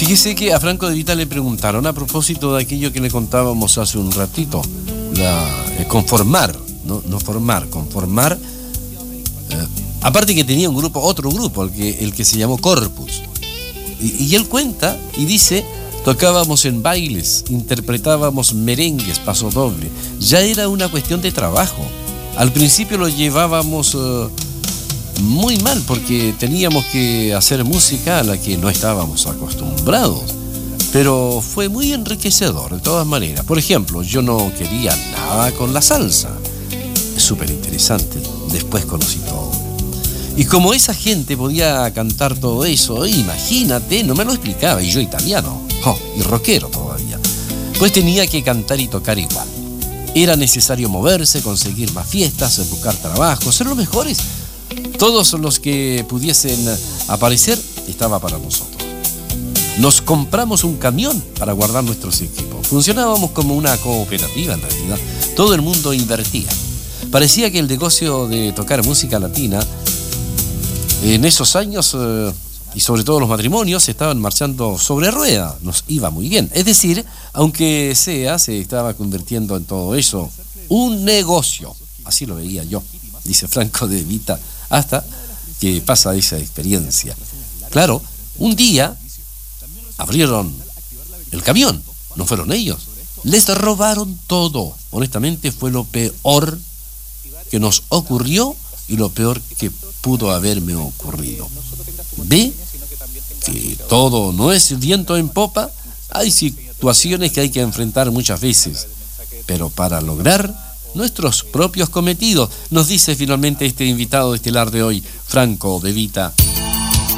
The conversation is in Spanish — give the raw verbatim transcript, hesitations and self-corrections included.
Fíjese que a Franco De Vita le preguntaron a propósito de aquello que le contábamos hace un ratito, la, el conformar, no, no formar, conformar. Eh, aparte que tenía un grupo, otro grupo, el que, el que se llamó Corpus. Y, y él cuenta y dice, tocábamos en bailes, interpretábamos merengues, paso doble. Ya era una cuestión de trabajo. Al principio lo llevábamos eh, muy mal porque teníamos que hacer música a la que no estábamos acostumbrados. Pero fue muy enriquecedor de todas maneras. Por ejemplo, yo no quería nada con la salsa. Es súper interesante. Después conocí todo. Y como esa gente podía cantar todo eso, imagínate, no me lo explicaba. Y yo italiano, oh, y rockero todavía. Pues tenía que cantar y tocar igual. Era necesario moverse, conseguir más fiestas, buscar trabajo, ser los mejores. Todos los que pudiesen aparecer estaba para nosotros. Nos compramos un camión para guardar nuestros equipos. Funcionábamos como una cooperativa en realidad. Todo el mundo invertía. Parecía que el negocio de tocar música latina en esos años, eh, y sobre todo los matrimonios, estaban marchando sobre rueda. Nos iba muy bien. Es decir, aunque sea, se estaba convirtiendo en todo eso un negocio. Así lo veía yo, dice Franco De Vita, hasta que pasa esa experiencia. Claro, un día abrieron el camión, no fueron ellos. Les robaron todo. Honestamente fue lo peor que nos ocurrió y lo peor que pudo haberme ocurrido. Ve que todo no es viento en popa. Hay situaciones que hay que enfrentar muchas veces, pero para lograr nuestros propios cometidos, nos dice finalmente este invitado estelar de hoy, Franco De Vita.